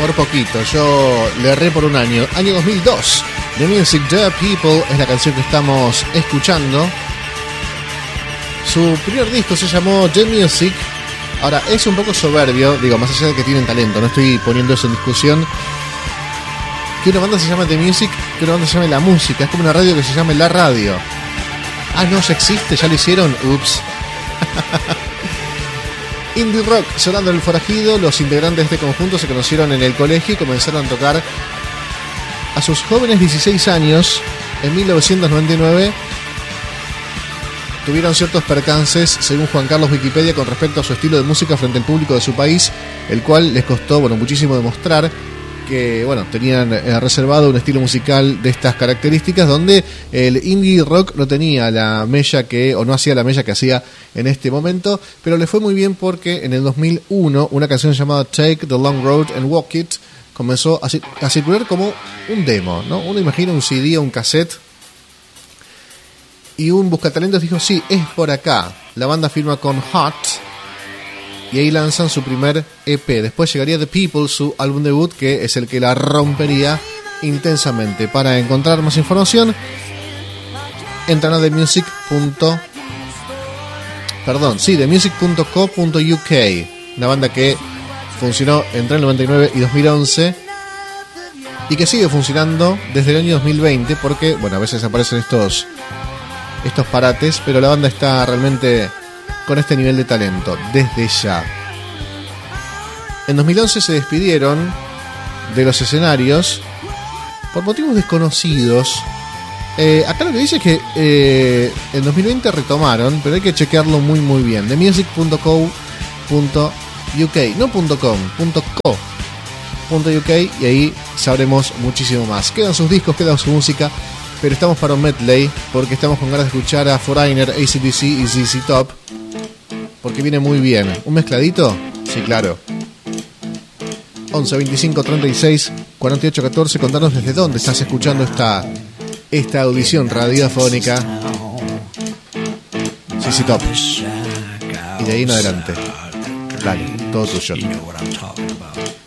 Por poquito, yo le erré por un año. Año 2002. The Music, The People es la canción que estamos escuchando. Su primer disco se llamó The Music. Ahora, es un poco soberbio, digo, más allá de que tienen talento, no estoy poniendo eso en discusión, que una banda se llama The Music, que una banda se llame La Música. Es como una radio que se llame La Radio. Ah, no, ya existe, ya lo hicieron. Ups. Indie rock sonando en el forajido. Los integrantes de este conjunto se conocieron en el colegio y comenzaron a tocar a sus jóvenes 16 años. En 1999 tuvieron ciertos percances, según Juan Carlos Wikipedia, con respecto a su estilo de música frente al público de su país, el cual les costó, muchísimo demostrar que, tenían reservado un estilo musical de estas características, donde el indie rock no tenía la mella no hacía la mella que hacía en este momento, pero le fue muy bien porque en el 2001 una canción llamada Take the Long Road and Walk It comenzó a circular como un demo, ¿no? Uno imagina un CD o un cassette, y un buscatalentos dijo, sí, es por acá. La banda firma con Hot y ahí lanzan su primer EP. Después llegaría The People, su álbum debut, que es el que la rompería intensamente. Para encontrar más información, entran a themusic.co.uk, una banda que funcionó entre el 99 y 2011 y que sigue funcionando desde el año 2020, porque, a veces aparecen estos parates, pero la banda está realmente con este nivel de talento desde ya. En 2011 se despidieron de los escenarios por motivos desconocidos. Acá lo que dice es que en 2020 retomaron, pero hay que chequearlo muy muy bien. themusic.co.uk, no .com, .co.uk, y ahí sabremos muchísimo más. Quedan sus discos, queda su música, pero estamos para un medley porque estamos con ganas de escuchar a Foreigner, AC/DC y ZZ Top, porque viene muy bien. ¿Un mezcladito? Sí, claro. 11 25 36 48 14. Contanos desde dónde estás escuchando esta audición radiofónica. ZZ Top. Y de ahí en adelante. Dale, todo tuyo.